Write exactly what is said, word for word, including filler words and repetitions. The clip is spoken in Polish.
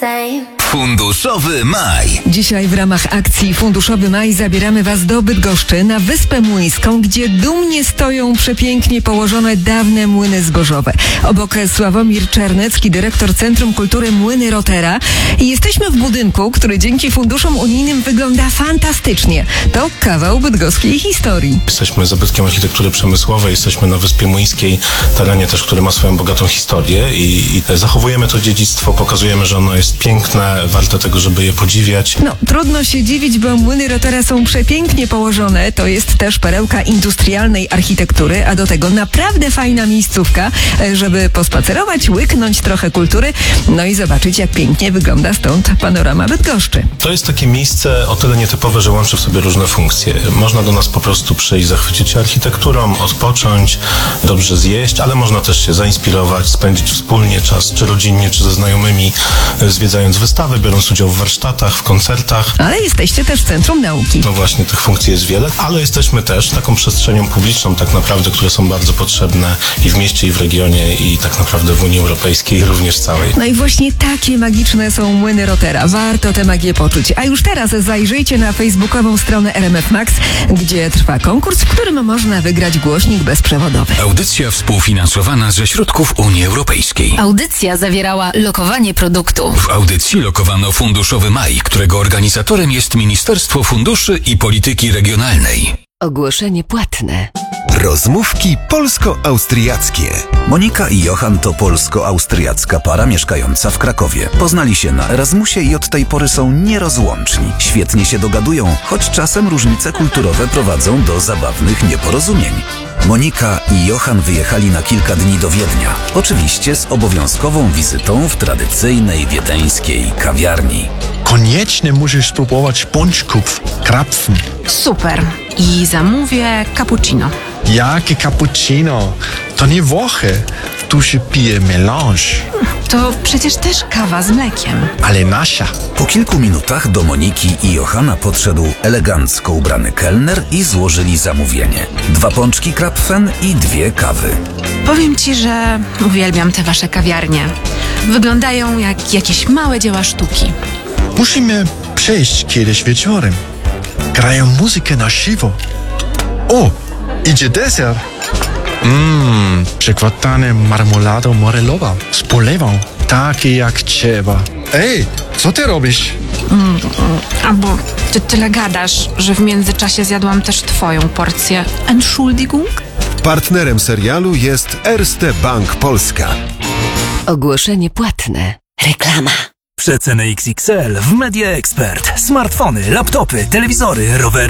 Funduszowy Maj. Dzisiaj w ramach akcji Funduszowy Maj zabieramy Was do Bydgoszczy na Wyspę Młyńską, gdzie dumnie stoją przepięknie położone dawne młyny zbożowe. Obok Sławomir Czernecki, dyrektor Centrum Kultury Młyny Rotera. I jesteśmy w budynku, który dzięki funduszom unijnym wygląda fantastycznie. To kawał bydgoskiej historii. Jesteśmy zabytkiem architektury przemysłowej, jesteśmy na Wyspie Młyńskiej, terenie też, który ma swoją bogatą historię i, i zachowujemy to dziedzictwo, pokazujemy, że ono jest piękne, warte tego, żeby je podziwiać. No, trudno się dziwić, bo młyny Rotera są przepięknie położone. To jest też perełka industrialnej architektury, a do tego naprawdę fajna miejscówka, żeby pospacerować, łyknąć trochę kultury, no i zobaczyć, jak pięknie wygląda stąd panorama Bydgoszczy. To jest takie miejsce o tyle nietypowe, że łączy w sobie różne funkcje. Można do nas po prostu przyjść, zachwycić się architekturą, odpocząć, dobrze zjeść, ale można też się zainspirować, spędzić wspólnie czas, czy rodzinnie, czy ze znajomymi, zwiedzając wystawy, biorąc udział w warsztatach, w koncertach. Ale jesteście też Centrum Nauki. No właśnie, tych funkcji jest wiele, ale jesteśmy też taką przestrzenią publiczną tak naprawdę, które są bardzo potrzebne i w mieście, i w regionie, i tak naprawdę w Unii Europejskiej również całej. No i właśnie takie magiczne są młyny Rotera. Warto tę magię poczuć. A już teraz zajrzyjcie na facebookową stronę R M F Max, gdzie trwa konkurs, w którym można wygrać głośnik bezprzewodowy. Audycja współfinansowana ze środków Unii Europejskiej. Audycja zawierała lokowanie produktu. W audycji lokowano Funduszowy Maj, którego organizatorem jest Ministerstwo Funduszy i Polityki Regionalnej. Ogłoszenie płatne. Rozmówki polsko-austriackie. Monika i Johan to polsko-austriacka para mieszkająca w Krakowie. Poznali się na Erasmusie i od tej pory są nierozłączni. Świetnie się dogadują, choć czasem różnice kulturowe prowadzą do zabawnych nieporozumień. Monika i Johan wyjechali na kilka dni do Wiednia. Oczywiście z obowiązkową wizytą w tradycyjnej wiedeńskiej kawiarni. Koniecznie musisz spróbować pączków, krapfen. Super. I zamówię cappuccino. Jakie cappuccino? To nie Włochy. Tu się pije melange. To przecież też kawa z mlekiem. Ale nasza. Po kilku minutach do Moniki i Johana podszedł elegancko ubrany kelner i złożyli zamówienie. Dwa pączki krapfen i dwie kawy. Powiem ci, że uwielbiam te wasze kawiarnie. Wyglądają jak jakieś małe dzieła sztuki. Musimy przejść kiedyś wieczorem. Grają muzykę na żywo. O, idzie deser. Mmm, przekładane marmoladą morelowa z polewą, takie jak trzeba. Ej, co ty robisz? Mm, albo ty tyle gadasz, że w międzyczasie zjadłam też twoją porcję. Entschuldigung? Partnerem serialu jest Erste Bank Polska. Ogłoszenie płatne. Reklama. Przeceny X X L w Media Expert. Smartfony, laptopy, telewizory, rowery